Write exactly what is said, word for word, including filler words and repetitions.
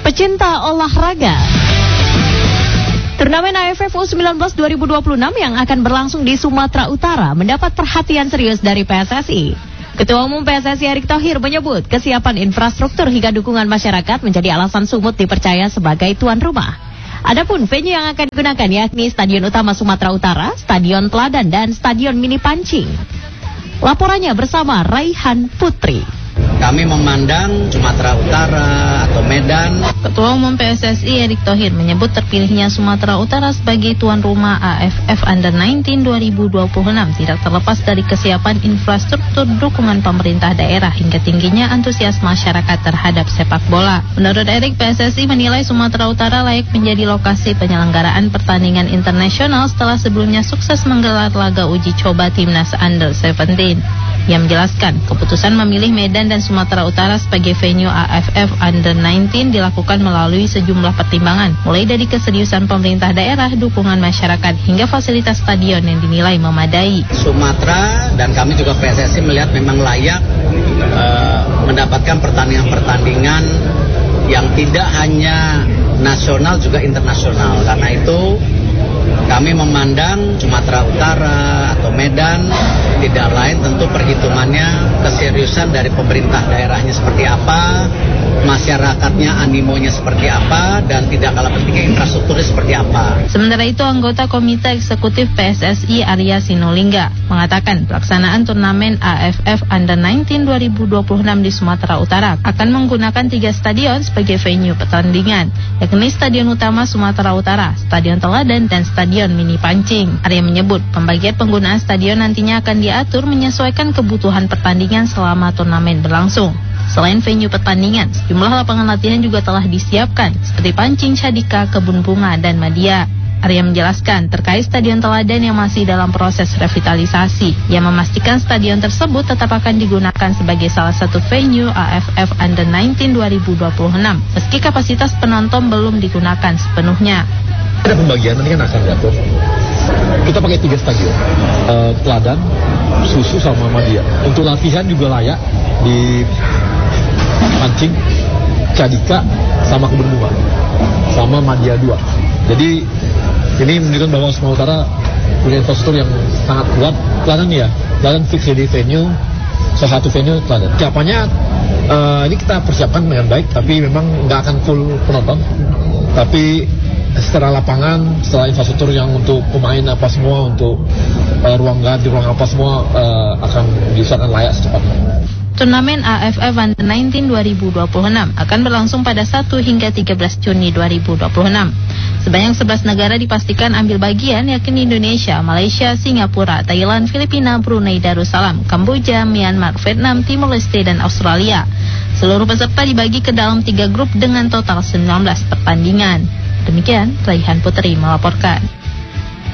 Pecinta olahraga. Turnamen A F F U sembilan belas dua ribu dua puluh enam yang akan berlangsung di Sumatera Utara mendapat perhatian serius dari P S S I. Ketua Umum P S S I Erick Thohir menyebut kesiapan infrastruktur hingga dukungan masyarakat menjadi alasan Sumut dipercaya sebagai tuan rumah. Adapun venue yang akan digunakan yakni Stadion Utama Sumatera Utara, Stadion Teladan, dan Stadion Mini Pancing. Laporannya bersama Raihan Putri. Kami memandang Sumatera Utara atau Medan. Ketua Umum P S S I Erick Thohir menyebut terpilihnya Sumatera Utara sebagai tuan rumah A F F Under sembilan belas dua ribu dua puluh enam tidak terlepas dari kesiapan infrastruktur dukungan pemerintah daerah hingga tingginya antusias masyarakat terhadap sepak bola. Menurut Erick, P S S I menilai Sumatera Utara layak menjadi lokasi penyelenggaraan pertandingan internasional setelah sebelumnya sukses menggelar laga uji coba Timnas Under tujuh belas. Ia menjelaskan keputusan memilih Medan dan Sumatera Utara sebagai venue A F F Under sembilan belas dilakukan melalui sejumlah pertimbangan, mulai dari keseriusan pemerintah daerah, dukungan masyarakat, hingga fasilitas stadion yang dinilai memadai. Sumatera dan kami juga P S S I melihat memang layak uh, mendapatkan pertandingan-pertandingan yang tidak hanya nasional juga internasional. Karena itu kami memandang Sumatera Utara atau Medan tidak lain tentu perhitungannya keseriusan dari pemerintah daerahnya seperti apa, masyarakatnya animonya seperti apa, dan tidak kalah pentingnya infrastrukturnya seperti apa. Sementara itu, anggota Komite Eksekutif P S S I Arya Sinulinga mengatakan pelaksanaan turnamen A F F Under sembilan belas dua ribu dua puluh enam di Sumatera Utara akan menggunakan tiga stadion sebagai venue pertandingan, yakni Stadion Utama Sumatera Utara, Stadion Teladan, dan Stadion Mini Pancing. Arya menyebut pembagian penggunaan stadion nantinya akan diatur menyesuaikan kebutuhan pertandingan selama turnamen berlangsung. Selain venue pertandingan, sejumlah lapangan latihan juga telah disiapkan seperti Pancing, Cadika, Kebun Bunga, dan Madia. Arya menjelaskan terkait Stadion Teladan yang masih dalam proses revitalisasi. Ia memastikan stadion tersebut tetap akan digunakan sebagai salah satu venue A F F Under sembilan belas dua ribu dua puluh enam, meski kapasitas penonton belum digunakan sepenuhnya. Ada pembagian nanti kan akan diatur. Kita pakai tiga stadion, uh, Teladan, Susu, sama Madia. Untuk latihan juga layak di Pancing, Cadika, sama Kebun Bunga, sama Madia dua. Jadi ini menunjukkan bahwa Sumatera Utara punya infrastruktur yang sangat kuat. Teladan ya, Teladan fix jadi venue, salah satu venue Teladan. Siapanya uh, ini kita persiapkan dengan baik, tapi memang nggak akan full penonton. Tapi secara lapangan, setelah infrastruktur yang untuk pemain apa semua, untuk uh, ruang ganti, ruang apa semua uh, akan diusahakan layak secepatnya. Turnamen A F F Under sembilan belas dua ribu dua puluh enam akan berlangsung pada satu hingga tiga belas Juni dua ribu dua puluh enam. Sebanyak sebelas negara dipastikan ambil bagian, yakni Indonesia, Malaysia, Singapura, Thailand, Filipina, Brunei Darussalam, Kamboja, Myanmar, Vietnam, Timor Leste, dan Australia. Seluruh peserta dibagi ke dalam tiga grup dengan total sembilan belas pertandingan. Demikian, Raihan Putri melaporkan.